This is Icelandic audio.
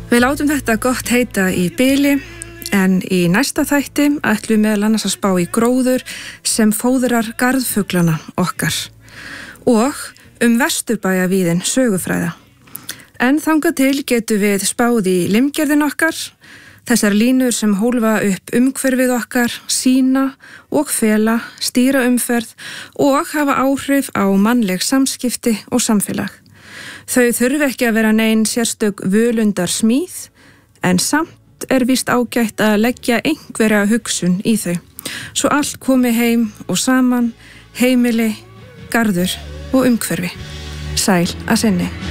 Við látum þetta gott heita í bili, en í næsta þætti ætlum meðal annars að spá í gróður sem fóðrar garðfuglana okkar og Vesturbæjavíðin sögufræða. En þangað til getum við spáð í limgerðin okkar, þessar línur sem hólfa upp umhverfið okkar, sýna og fela, stýra umferð og hafa áhrif á mannleg samskipti og samfélag. Þau þurfi ekki að vera nein sérstök völundar smíð, en samt víst ágætt að leggja einhverja hugsun í þau, svo allt komi heim og saman, heimili, garður og umhverfi. Sæl að sinni.